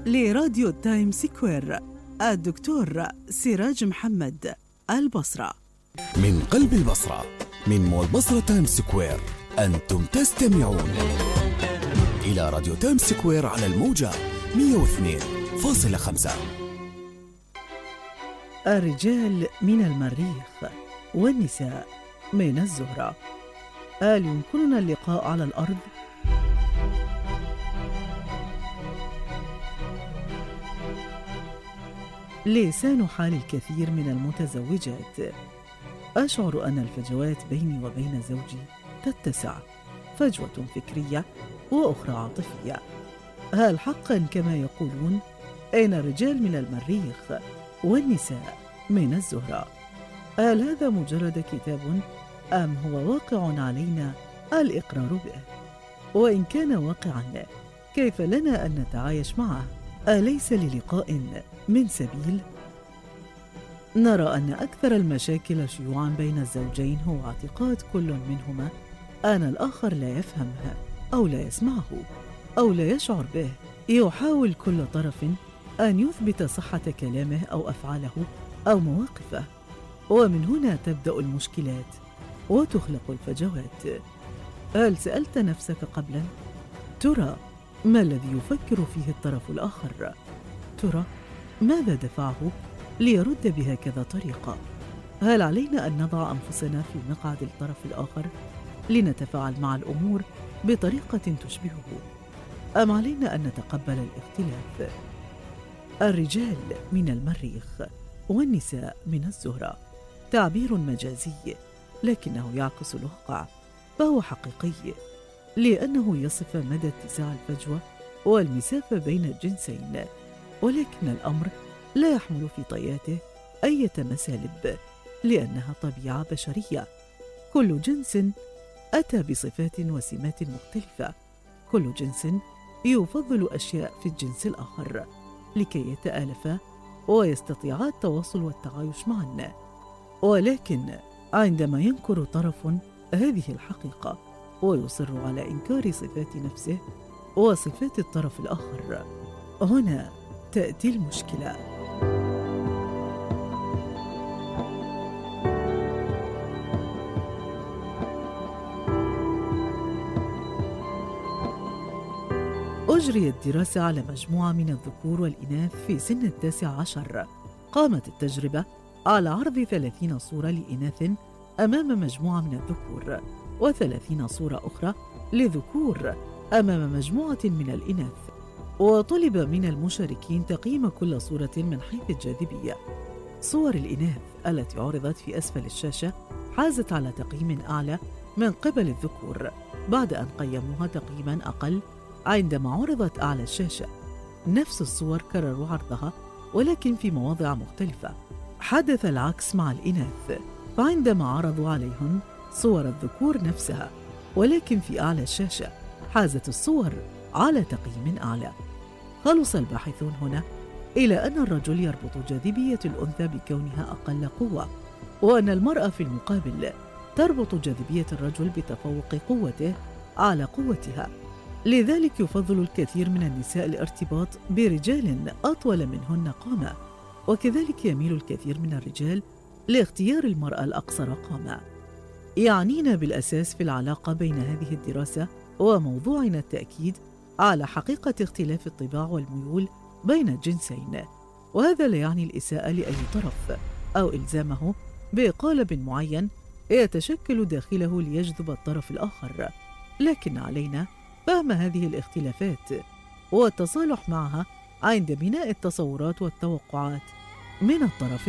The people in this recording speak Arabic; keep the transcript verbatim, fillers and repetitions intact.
لراديو تايم سكوير الدكتور سراج محمد، البصرة. من قلب البصرة، من مول بصرة تايم سكوير، أنتم تستمعون إلى راديو تايم سكوير على الموجة مئة واثنين فاصلة خمسة. الرجال من المريخ والنساء من الزهرة. هل يمكننا اللقاء على الأرض؟ لسان حال الكثير من المتزوجات. أشعر أن الفجوات بيني وبين زوجي تتسع، فجوة فكرية وأخرى عاطفية. هل حقا كما يقولون أن الرجال من المريخ والنساء من الزهرة؟ هل هذا مجرد كتاب أم هو واقع علينا الإقرار به؟ وإن كان واقعا، كيف لنا أن نتعايش معه؟ أليس للقاء من سبيل؟ نرى أن أكثر المشاكل شيوعاً بين الزوجين هو اعتقاد كل منهما أن الآخر لا يفهمها أو لا يسمعه أو لا يشعر به. يحاول كل طرف أن يثبت صحة كلامه أو أفعاله أو مواقفه، ومن هنا تبدأ المشكلات وتخلق الفجوات. هل سألت نفسك قبلاً؟ ترى ما الذي يفكر فيه الطرف الآخر؟ ترى ماذا دفعه ليرد بهكذا طريقة؟ هل علينا أن نضع أنفسنا في مقعد الطرف الآخر لنتفاعل مع الأمور بطريقة تشبهه، أم علينا أن نتقبل الاختلاف؟ الرجال من المريخ والنساء من الزهرة تعبير مجازي، لكنه يعكس الواقع، فهو حقيقي لأنه يصف مدى اتساع الفجوة والمسافة بين الجنسين، ولكن الأمر لا يحمل في طياته أي مسالب، لأنها طبيعة بشرية. كل جنس أتى بصفات وسمات مختلفة، كل جنس يفضل أشياء في الجنس الآخر لكي يتآلفا ويستطيعا التواصل والتعايش معا. ولكن عندما ينكر طرف هذه الحقيقة ويصر على إنكار صفات نفسه وصفات الطرف الآخر، هنا تأتي المشكلة. أجريت دراسة على مجموعة من الذكور والإناث في سن التاسع عشر. قامت التجربة على عرض ثلاثين صورة لإناث أمام مجموعة من الذكور، وثلاثين صورة أخرى لذكور أمام مجموعة من الإناث. وطلب من المشاركين تقييم كل صورة من حيث الجاذبية. صور الإناث التي عرضت في أسفل الشاشة حازت على تقييم أعلى من قبل الذكور، بعد أن قيموها تقييما أقل عندما عرضت أعلى الشاشة. نفس الصور كرروا عرضها ولكن في مواضع مختلفة. حدث العكس مع الإناث، فعندما عرضوا عليهن صور الذكور نفسها ولكن في أعلى الشاشة حازت الصور على تقييم أعلى. خلص الباحثون هنا إلى أن الرجل يربط جاذبية الأنثى بكونها أقل قوة، وأن المرأة في المقابل تربط جاذبية الرجل بتفوق قوته على قوتها. لذلك يفضل الكثير من النساء الارتباط برجال أطول منهن قامة، وكذلك يميل الكثير من الرجال لاختيار المرأة الأقصر قامة. يعنينا بالأساس في العلاقة بين هذه الدراسة وموضوعنا التأكيد على حقيقة اختلاف الطباع والميول بين الجنسين، وهذا لا يعني الإساءة لأي طرف أو إلزامه بقالب معين يتشكل داخله ليجذب الطرف الآخر، لكن علينا فهم هذه الاختلافات والتصالح معها عند بناء التصورات والتوقعات من الطرف